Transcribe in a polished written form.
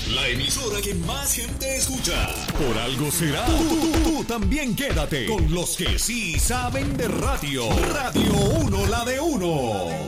La emisora que más gente escucha. Por algo será. Tú también quédate con los que sí saben de radio. Radio 1, la de uno.